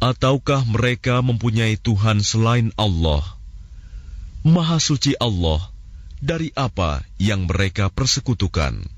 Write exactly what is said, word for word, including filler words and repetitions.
Ataukah mereka mempunyai Tuhan selain Allah? Maha suci Allah dari apa yang mereka persekutukan.